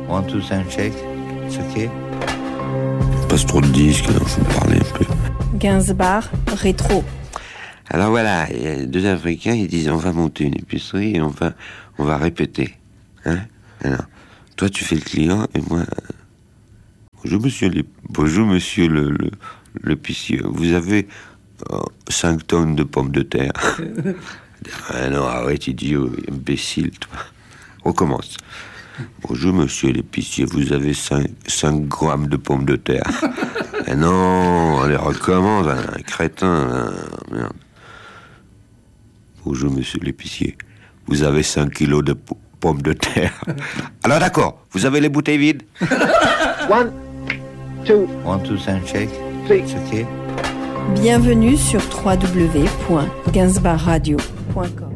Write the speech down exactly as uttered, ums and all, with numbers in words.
One, two, three, shake. It's okay. Passe trop de disques, alors je vais parler un peu. Gainsbar rétro. Alors voilà, il y a deux Africains, ils disent on va monter une épicerie et on va, on va répéter. Hein? Alors, toi tu fais le client et moi... Euh, bonjour monsieur, les, bonjour monsieur le, le, l'épicier, vous avez euh, cinq tonnes de pommes de terre. Ah non, arrête idiot, imbécile, toi. On commence. Bonjour monsieur l'épicier, vous avez cinq grammes de pommes de terre. Ah non, on les recommence, un crétin, hein, merde. Bonjour monsieur l'épicier, vous avez cinq kilos de p- pommes de terre. Alors d'accord, vous avez les bouteilles vides. One, two, One, two, three, shake. It's okay. Bienvenue sur w w w point gainsbar radio point com.